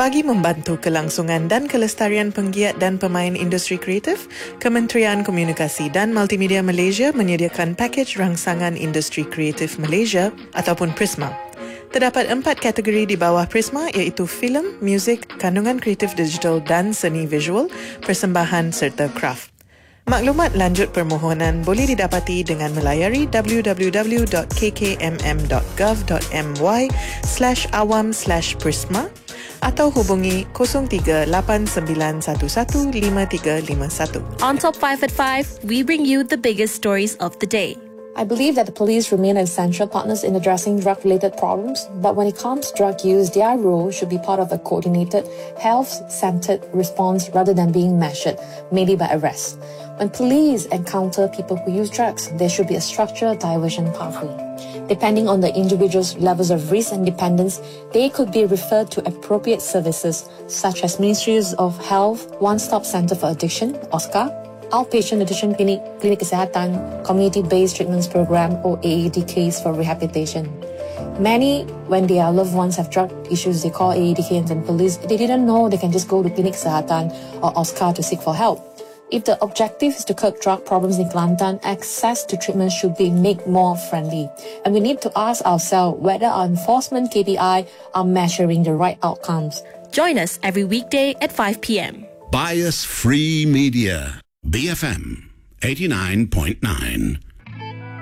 Bagi membantu kelangsungan dan kelestarian penggiat dan pemain industri kreatif, Kementerian Komunikasi dan Multimedia Malaysia menyediakan pakej rangsangan industri kreatif Malaysia ataupun Prisma. Terdapat 4 kategori di bawah Prisma iaitu filem, muzik, kandungan kreatif digital dan seni visual, persembahan serta kraft. Maklumat lanjut permohonan boleh didapati dengan melayari www.kkmm.gov.my/awam/prisma atau hubungi 0389115351. On Top 5 at 5, we bring you the biggest stories of the day. I believe that the police remain essential partners in addressing drug-related problems, but when it comes to drug use, their role should be part of a coordinated, health-centered response rather than being measured, mainly by arrest. When police encounter people who use drugs, there should be a structured diversion pathway. Depending on the individual's levels of risk and dependence, they could be referred to appropriate services such as Ministries of Health, One-Stop Center for Addiction, OSCA, Outpatient Addiction Clinic, Klinik Kesihatan, Community-Based Treatments Program or AADKs for rehabilitation. Many, when their loved ones have drug issues, they call AADKs and police. They didn't know they can just go to Klinik Kesihatan or OSCA to seek for help. If the objective is to curb drug problems in Kelantan, access to treatment should be made more friendly. And we need to ask ourselves whether our enforcement KPI are measuring the right outcomes. Join us every weekday at 5 p.m. Bias Free Media, BFM 89.9.